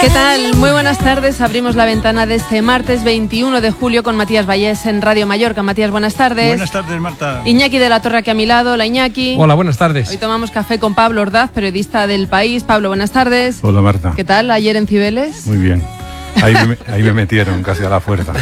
¿Qué tal? Muy buenas tardes. Abrimos la ventana de este martes 21 de julio con Matías Vallés en Radio Mallorca. Matías, buenas tardes. Buenas tardes, Marta. Iñaki de la Torre aquí a mi lado. Hola, Iñaki. Hola, buenas tardes. Hoy tomamos café con Pablo Ordaz, periodista del País. Pablo, buenas tardes. Hola, Marta. ¿Qué tal ayer en Cibeles? Muy bien. Ahí me metieron casi a la fuerza.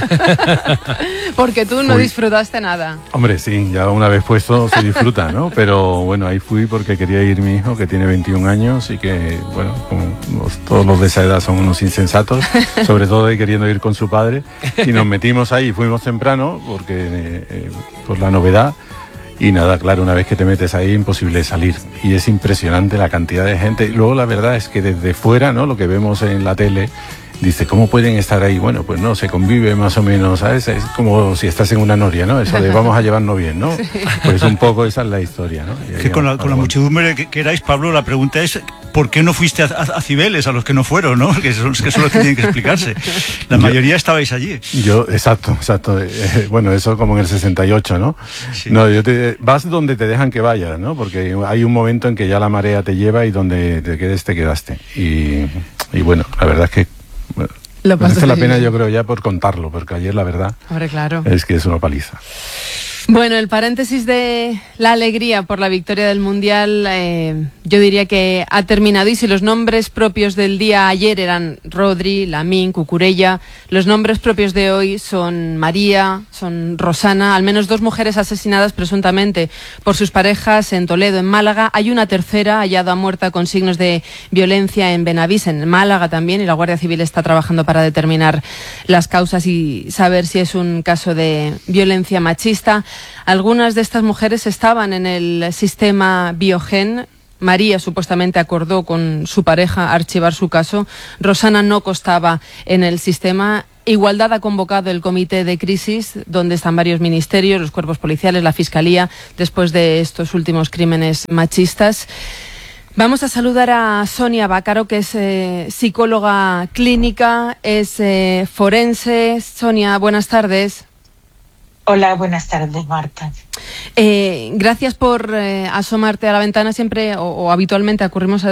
Porque tú no disfrutaste nada. Hombre, sí, ya una vez puesto se disfruta, ¿no? Pero bueno, ahí fui porque quería ir mi hijo, que tiene 21 años y que, bueno, como todos los de esa edad son unos insensatos, sobre todo ahí queriendo ir con su padre. Y nos metimos ahí, fuimos temprano porque por la novedad. Y nada, claro, una vez que te metes ahí, imposible salir. Y es impresionante la cantidad de gente. Luego la verdad es que desde fuera, ¿no? Lo que vemos en la tele, dice, ¿cómo pueden estar ahí? Bueno, pues no, se convive más o menos, ¿sabes? Es como si estás en una noria, ¿no? Eso de vamos a llevarnos bien, ¿no? Sí. Pues un poco esa es la historia, ¿no? Es que con la muchedumbre que erais, Pablo, la pregunta es, ¿por qué no fuiste a Cibeles, a los que no fueron, ¿no? Que son los que tienen que explicarse. La mayoría estabais allí. Exacto. Bueno, eso como en el 68, ¿no? Sí. No, vas donde te dejan que vayas, ¿no? Porque hay un momento en que ya la marea te lleva y donde te quedaste. Y bueno, la verdad es que merece la pena, yo creo, ya por contarlo, porque ayer la verdad es que es una paliza. Bueno, el paréntesis de la alegría por la victoria del Mundial, yo diría que ha terminado. Y si los nombres propios del día ayer eran Rodri, Lamine, Cucurella, los nombres propios de hoy son María, son Rosana, al menos 2 mujeres asesinadas presuntamente por sus parejas en Toledo, en Málaga. Hay una tercera hallada muerta con signos de violencia en Benavís, en Málaga también, y la Guardia Civil está trabajando para determinar las causas y saber si es un caso de violencia machista. Algunas de estas mujeres estaban en el sistema Biogen. María supuestamente acordó con su pareja archivar su caso. Rosana no constaba en el sistema. Igualdad ha convocado el comité de crisis, donde están varios ministerios, los cuerpos policiales, la Fiscalía, después de estos últimos crímenes machistas. Vamos a saludar a Sonia Bácaro, que es psicóloga clínica, es forense. Sonia, buenas tardes. Hola, buenas tardes, Marta. Gracias por asomarte a la ventana. Siempre o habitualmente acurrimos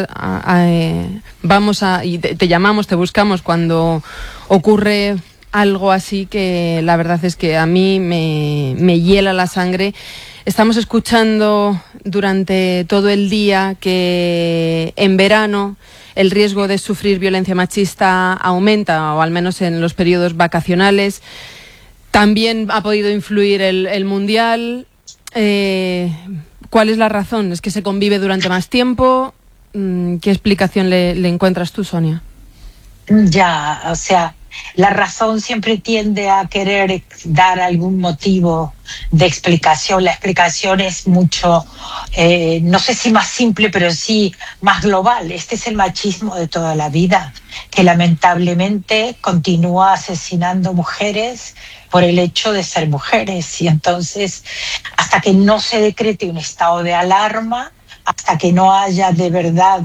y te llamamos, te buscamos cuando ocurre algo así que la verdad es que a mí me hiela la sangre. Estamos escuchando durante todo el día que en verano el riesgo de sufrir violencia machista aumenta, o al menos en los periodos vacacionales. También ha podido influir el Mundial. ¿Cuál es la razón? ¿Es que se convive durante más tiempo? ¿Qué explicación le encuentras tú, Sonia? Ya, o sea, la razón siempre tiende a querer dar algún motivo de explicación. La explicación es mucho, no sé si más simple, pero sí más global. Este es el machismo de toda la vida, que lamentablemente continúa asesinando mujeres por el hecho de ser mujeres. Y entonces, hasta que no se decrete un estado de alarma, hasta que no haya de verdad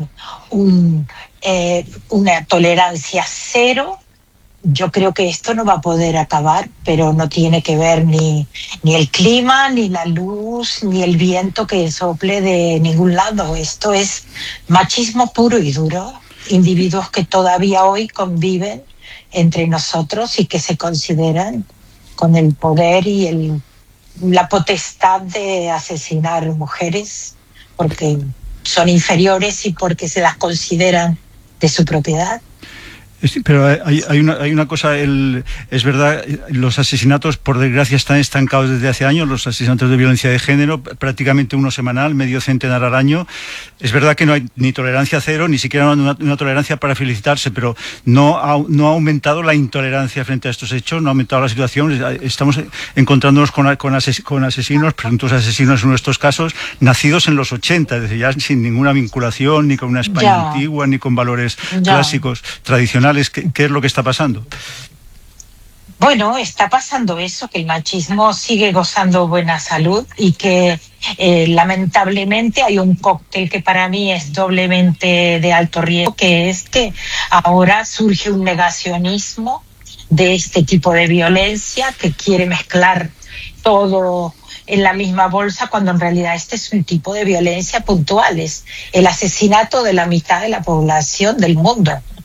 una tolerancia cero, yo creo que esto no va a poder acabar, pero no tiene que ver ni el clima, ni la luz, ni el viento que sople de ningún lado. Esto es machismo puro y duro. Individuos que todavía hoy conviven entre nosotros y que se consideran con el poder y la potestad de asesinar mujeres porque son inferiores y porque se las consideran de su propiedad. Sí, pero hay una cosa, es verdad, los asesinatos por desgracia están estancados desde hace años, los asesinatos de violencia de género, prácticamente uno semanal, medio centenar al año. Es verdad que no hay ni tolerancia cero, ni siquiera una tolerancia para felicitarse, pero no ha aumentado la intolerancia frente a estos hechos, no ha aumentado la situación. Estamos encontrándonos con asesinos, presuntos asesinos en nuestros casos, nacidos en los 80, es decir, ya sin ninguna vinculación, ni con una España antigua, ni con valores clásicos, tradicionales. ¿Qué es lo que está pasando? Bueno, está pasando eso, que el machismo sigue gozando buena salud y que lamentablemente hay un cóctel que para mí es doblemente de alto riesgo, que es que ahora surge un negacionismo de este tipo de violencia que quiere mezclar todo en la misma bolsa, cuando en realidad este es un tipo de violencia puntual, es el asesinato de la mitad de la población del mundo.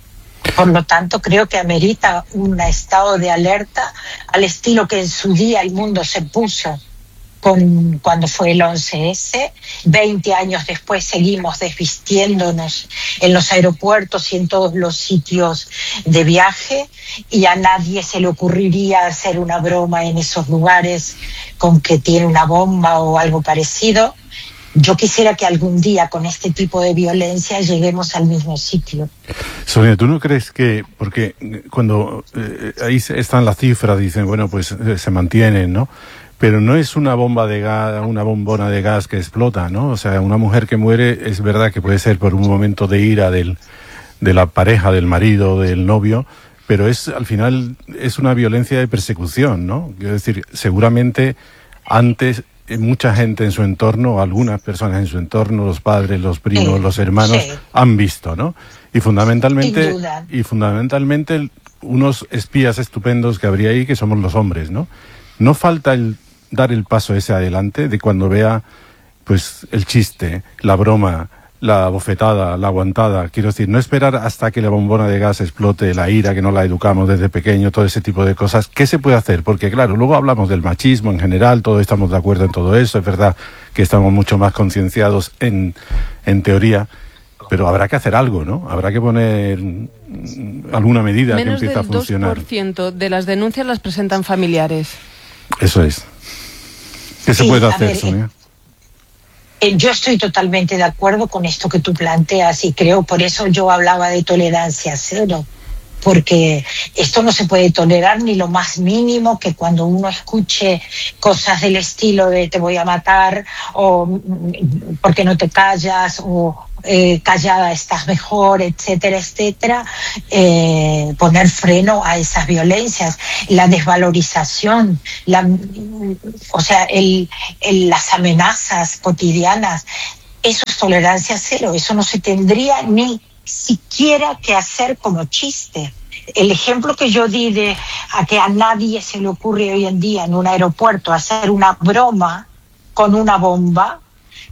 Por lo tanto, creo que amerita un estado de alerta al estilo que en su día el mundo se puso cuando fue el 11S. 20 años después seguimos desvistiéndonos en los aeropuertos y en todos los sitios de viaje, y a nadie se le ocurriría hacer una broma en esos lugares con que tiene una bomba o algo parecido. Yo quisiera que algún día con este tipo de violencia lleguemos al mismo sitio. Sonia, ¿tú no crees que, porque cuando ahí están las cifras, dicen, bueno, pues se mantienen, ¿no? Pero no es una bomba de gas, una bombona de gas que explota, ¿no? O sea, una mujer que muere es verdad que puede ser por un momento de ira de la pareja, del marido, del novio, pero al final es una violencia de persecución, ¿no? Quiero decir, seguramente antes mucha gente en su entorno, algunas personas en su entorno, los padres, los primos, los hermanos, han visto, ¿no? Y fundamentalmente unos espías estupendos que habría ahí, que somos los hombres, ¿no? No falta el dar el paso ese adelante de cuando vea, pues, el chiste, la broma, la bofetada, la aguantada. Quiero decir, no esperar hasta que la bombona de gas explote, la ira, que no la educamos desde pequeño, todo ese tipo de cosas. ¿Qué se puede hacer? Porque, claro, luego hablamos del machismo en general, todos estamos de acuerdo en todo eso. Es verdad que estamos mucho más concienciados en teoría, pero habrá que hacer algo, ¿no? Habrá que poner alguna medida que empiece a funcionar. Menos del 2% de las denuncias las presentan familiares. Eso es. ¿Qué se puede hacer, Sonia? Yo estoy totalmente de acuerdo con esto que tú planteas, y creo, por eso yo hablaba de tolerancia cero, porque esto no se puede tolerar ni lo más mínimo, que cuando uno escuche cosas del estilo de te voy a matar, o ¿por qué no te callas?, o callada estás mejor, etcétera, etcétera, poner freno a esas violencias, la desvalorización, o sea, las amenazas cotidianas. Eso es tolerancia cero, eso no se tendría ni siquiera que hacer como chiste. El ejemplo que yo di de a que a nadie se le ocurre hoy en día en un aeropuerto hacer una broma con una bomba,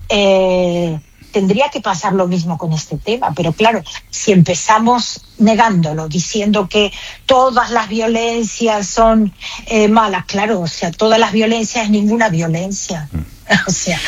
tendría que pasar lo mismo con este tema. Pero claro, si empezamos negándolo, diciendo que todas las violencias son malas, claro, o sea, todas las violencias es ninguna violencia. O sea,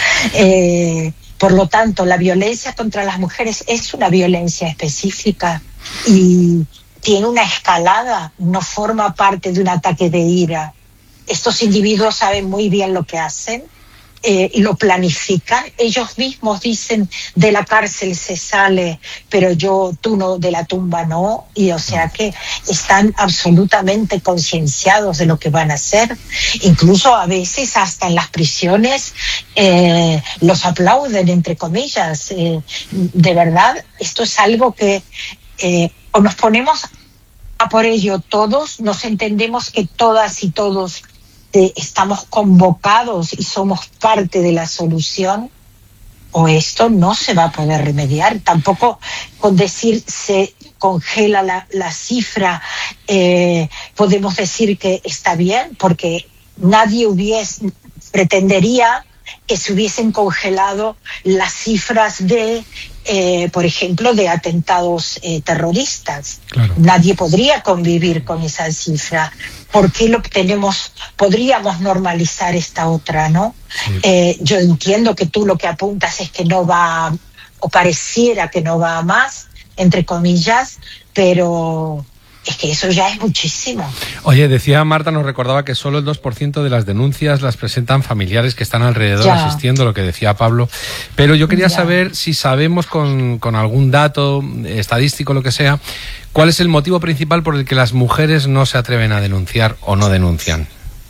por lo tanto, la violencia contra las mujeres es una violencia específica y tiene una escalada, no forma parte de un ataque de ira. Estos individuos saben muy bien lo que hacen, y lo planifican. Ellos mismos dicen, de la cárcel se sale, pero tú no, de la tumba no. Y o sea que están absolutamente concienciados de lo que van a hacer. Incluso a veces hasta en las prisiones los aplauden, entre comillas. De verdad, esto es algo que o nos ponemos a por ello todos, nos entendemos que todas y todos estamos convocados y somos parte de la solución, o esto no se va a poder remediar. Tampoco con decir se congela la cifra podemos decir que está bien, porque nadie pretendería que se hubiesen congelado las cifras de, por ejemplo, de atentados terroristas. Claro. Nadie podría convivir con esa cifra. ¿Por qué podríamos normalizar esta otra, no? Sí. Yo entiendo que tú lo que apuntas es que no va, o pareciera que no va a más, entre comillas, pero es que eso ya es muchísimo. Oye, decía Marta, nos recordaba que solo el 2% de las denuncias las presentan familiares que están alrededor asistiendo, lo que decía Pablo. Pero yo quería saber si sabemos con algún dato estadístico, lo que sea, cuál es el motivo principal por el que las mujeres no se atreven a denunciar o no denuncian.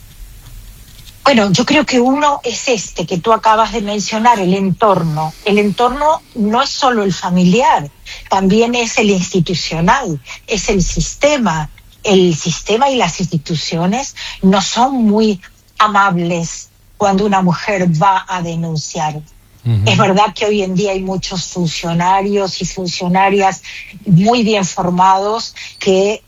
Bueno, yo creo que uno es este que tú acabas de mencionar, el entorno. El entorno no es solo el familiar, también es el institucional, es el sistema. El sistema y las instituciones no son muy amables cuando una mujer va a denunciar. Uh-huh. Es verdad que hoy en día hay muchos funcionarios y funcionarias muy bien formados que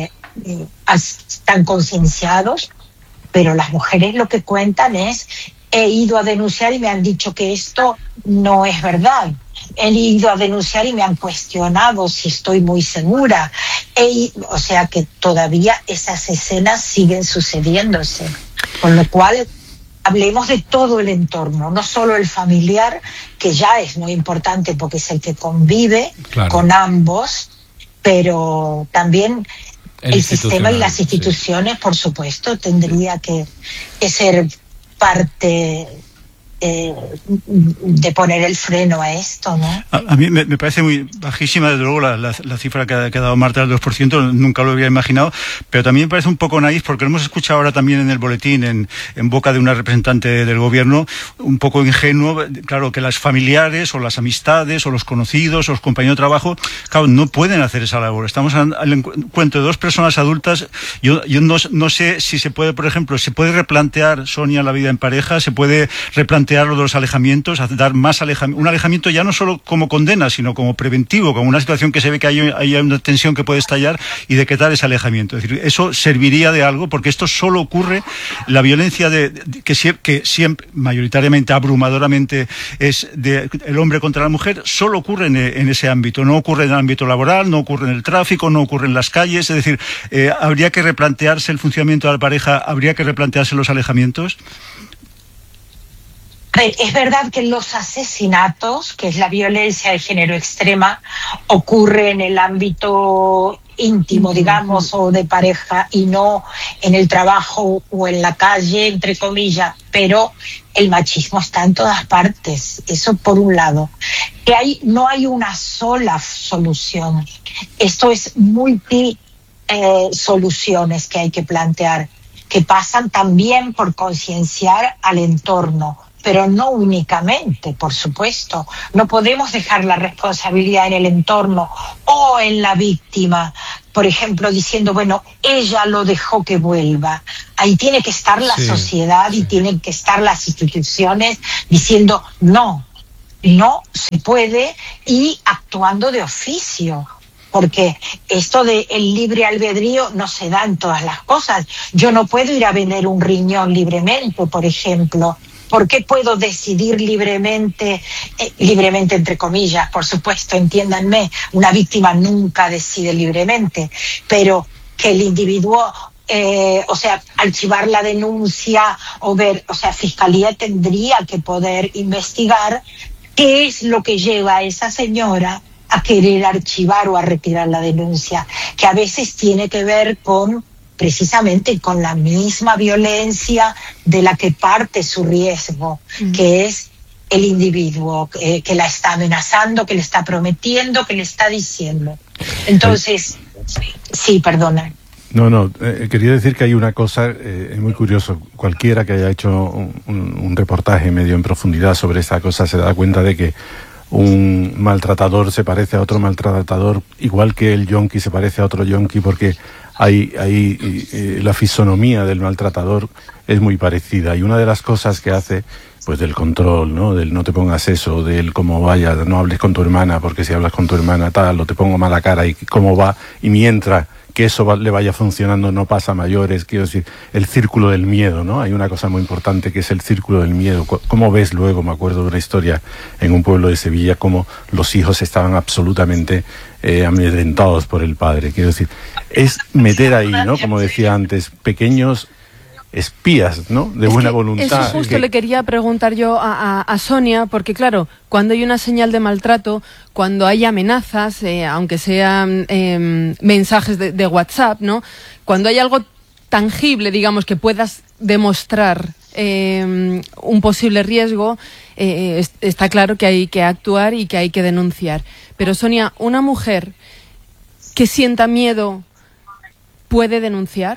están concienciados, pero las mujeres lo que cuentan es he ido a denunciar y me han dicho que esto no es verdad. He ido a denunciar y me han cuestionado si estoy muy segura. O sea que todavía esas escenas siguen sucediéndose. Con lo cual, hablemos de todo el entorno, no solo el familiar, que ya es muy importante porque es el que convive con ambos, pero también el sistema y las instituciones, por supuesto, tendría que ser parte de poner el freno a esto, ¿no? A mí me parece muy bajísima, desde luego, la cifra que ha dado Marta del 2%, nunca lo había imaginado, pero también me parece un poco naif, porque lo hemos escuchado ahora también en el boletín, en boca de una representante del gobierno, un poco ingenuo, claro, que las familiares, o las amistades, o los conocidos, o los compañeros de trabajo, claro, no pueden hacer esa labor. Estamos al encuentro de dos personas adultas. Yo no sé si se puede, por ejemplo, se puede replantear, Sonia, la vida en pareja, se puede replantear lo de los alejamientos, dar más un alejamiento ya no solo como condena, sino como preventivo, como una situación que se ve que hay una tensión que puede estallar, y decretar ese alejamiento. Es decir, eso serviría de algo, porque esto solo ocurre, la violencia que siempre, mayoritariamente, abrumadoramente, es el hombre contra la mujer, solo ocurre en ese ámbito, no ocurre en el ámbito laboral, no ocurre en el tráfico, no ocurre en las calles. Es decir, habría que replantearse el funcionamiento de la pareja, habría que replantearse los alejamientos. Es verdad que los asesinatos, que es la violencia de género extrema, ocurre en el ámbito íntimo, digamos, o de pareja, y no en el trabajo o en la calle, entre comillas, pero el machismo está en todas partes. Eso por un lado. Que no hay una sola solución. Esto es soluciones que hay que plantear, que pasan también por concienciar al entorno, pero no únicamente, por supuesto. No podemos dejar la responsabilidad en el entorno o en la víctima, por ejemplo, diciendo, bueno, ella lo dejó que vuelva. Ahí tiene que estar la sociedad y tienen que estar las instituciones diciendo, no se puede, y actuando de oficio. Porque esto del libre albedrío no se da en todas las cosas. Yo no puedo ir a vender un riñón libremente, por ejemplo. ¿Por qué puedo decidir libremente entre comillas, por supuesto, entiéndanme, una víctima nunca decide libremente, pero que el individuo, archivar la denuncia Fiscalía tendría que poder investigar qué es lo que lleva a esa señora a querer archivar o a retirar la denuncia, que a veces tiene que ver precisamente con la misma violencia de la que parte su riesgo, que es el individuo que la está amenazando, que le está prometiendo, que le está diciendo. Entonces, sí, perdona. No, quería decir que hay una cosa muy curiosa. Cualquiera que haya hecho un reportaje medio en profundidad sobre esta cosa se da cuenta de que un maltratador se parece a otro maltratador, igual que el yonki se parece a otro yonki, porque la fisonomía del maltratador es muy parecida. Y una de las cosas que hace, pues del control, ¿no? Del no te pongas eso, del cómo vaya, no hables con tu hermana, porque si hablas con tu hermana tal, o te pongo mala cara, y cómo va, y mientras que eso le vaya funcionando no pasa a mayores. Quiero decir, el círculo del miedo, ¿no? Hay una cosa muy importante que es el círculo del miedo. ¿Cómo ves luego? Me acuerdo de una historia en un pueblo de Sevilla, cómo los hijos estaban absolutamente amedrentados por el padre. Quiero decir, es meter ahí, ¿no? Como decía antes, pequeños espías, ¿no? De buena voluntad. Eso justo le quería preguntar yo a Sonia, porque claro, cuando hay una señal de maltrato, cuando hay amenazas, aunque sean mensajes de WhatsApp, ¿no? Cuando hay algo tangible, digamos, que puedas demostrar un posible riesgo, está claro que hay que actuar y que hay que denunciar. Pero Sonia, ¿una mujer que sienta miedo puede denunciar?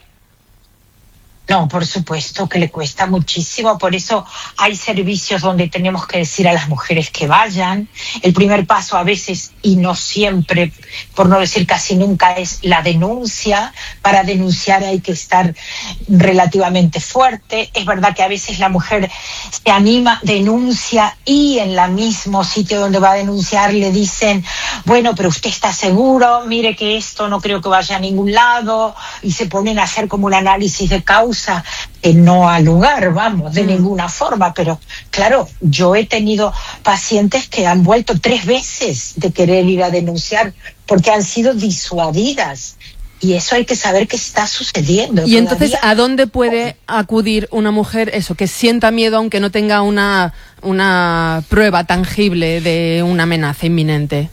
No, por supuesto que le cuesta muchísimo, por eso hay servicios donde tenemos que decir a las mujeres que vayan. El primer paso a veces, y no siempre, por no decir casi nunca, es la denuncia. Para denunciar hay que estar relativamente fuerte. Es verdad que a veces la mujer se anima, denuncia, y en el mismo sitio donde va a denunciar le dicen, bueno, pero usted está seguro, mire que esto no creo que vaya a ningún lado, y se ponen a hacer como un análisis de causa causa que no ha lugar, vamos, de ninguna forma. Pero claro, yo he tenido pacientes que han vuelto 3 veces de querer ir a denunciar porque han sido disuadidas. Y eso hay que saber que está sucediendo. Y entonces, ¿a dónde puede acudir una mujer, eso, que sienta miedo aunque no tenga una prueba tangible de una amenaza inminente?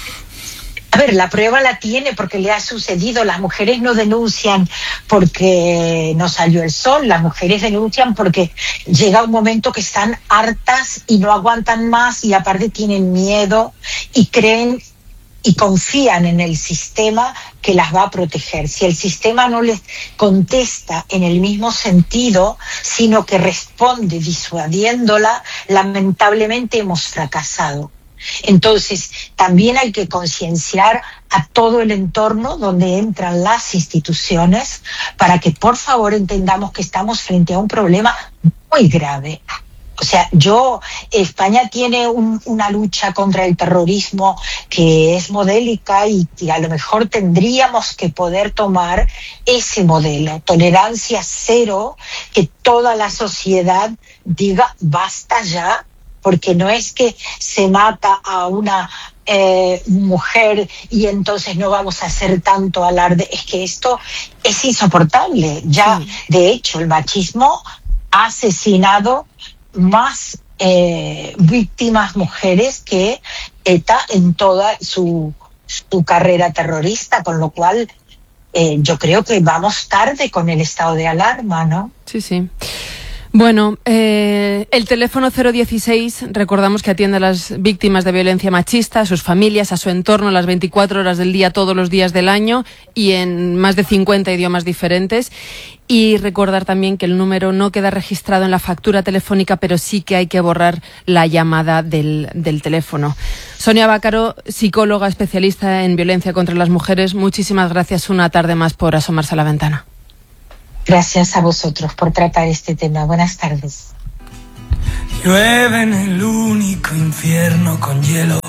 A ver, la prueba la tiene porque le ha sucedido. Las mujeres no denuncian porque no salió el sol, las mujeres denuncian porque llega un momento que están hartas y no aguantan más, y aparte tienen miedo y creen y confían en el sistema que las va a proteger. Si el sistema no les contesta en el mismo sentido, sino que responde disuadiéndola, lamentablemente hemos fracasado. Entonces, también hay que concienciar a todo el entorno donde entran las instituciones para que, por favor, entendamos que estamos frente a un problema muy grave. O sea, España tiene una lucha contra el terrorismo que es modélica y a lo mejor tendríamos que poder tomar ese modelo, tolerancia cero, que toda la sociedad diga basta ya, porque no es que se mata a una mujer y entonces no vamos a hacer tanto alarde, es que esto es insoportable. Ya, de hecho, el machismo ha asesinado más víctimas mujeres que ETA en toda su carrera terrorista, con lo cual yo creo que vamos tarde con el estado de alarma, ¿no? Sí, sí. Bueno, el teléfono 016, recordamos que atiende a las víctimas de violencia machista, a sus familias, a su entorno, las 24 horas del día, todos los días del año, y en más de 50 idiomas diferentes. Y recordar también que el número no queda registrado en la factura telefónica, pero sí que hay que borrar la llamada del teléfono. Sonia Bácaro, psicóloga especialista en violencia contra las mujeres, muchísimas gracias una tarde más por asomarse a la ventana. Gracias a vosotros por tratar este tema. Buenas tardes. Llueve en el único infierno con hielo